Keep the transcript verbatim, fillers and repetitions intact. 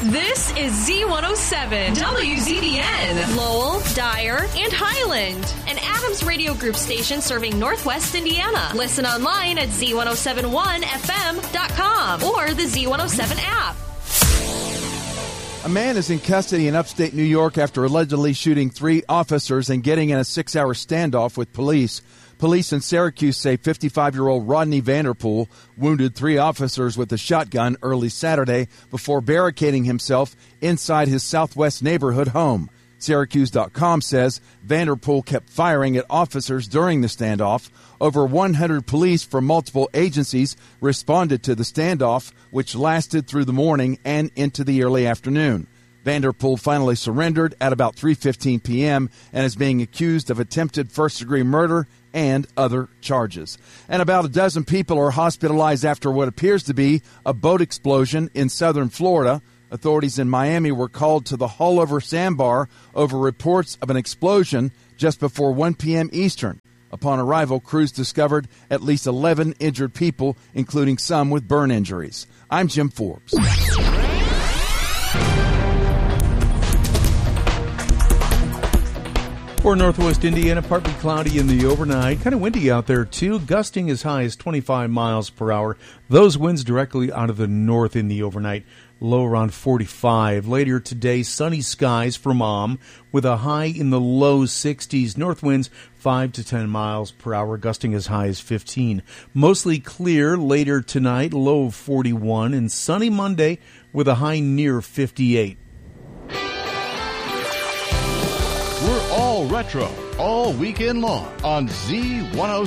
This is Z one oh seven, W Z B N, Lowell, Dyer, and Highland, an Adams Radio Group station serving Northwest Indiana. Listen online at Z one oh seven one F M dot com or the Z one oh seven app. A man is in custody in upstate New York after allegedly shooting three officers and getting in a six-hour standoff with police. Police in Syracuse say fifty-five-year-old Rodney Vanderpool wounded three officers with a shotgun early Saturday before barricading himself inside his southwest neighborhood home. Syracuse dot com says Vanderpool kept firing at officers during the standoff. Over one hundred police from multiple agencies responded to the standoff, which lasted through the morning and into the early afternoon. Vanderpool finally surrendered at about three fifteen p.m. and is being accused of attempted first-degree murder and other charges. And about a dozen people are hospitalized after what appears to be a boat explosion in southern Florida. Authorities in Miami were called to the Hullover Sandbar over reports of an explosion just before one p.m. Eastern. Upon arrival, crews discovered at least eleven injured people, including some with burn injuries. I'm Jim Forbes. For Northwest Indiana, partly cloudy in the overnight. Kind of windy out there, too. Gusting as high as twenty-five miles per hour. Those winds directly out of the north in the overnight. Low around forty-five. Later today, sunny skies for Mom with a high in the low sixties. North winds five to ten miles per hour, gusting as high as fifteen. Mostly clear later tonight, low of forty-one. And sunny Monday with a high near fifty-eight. We're all retro, all weekend long on Z one oh seven.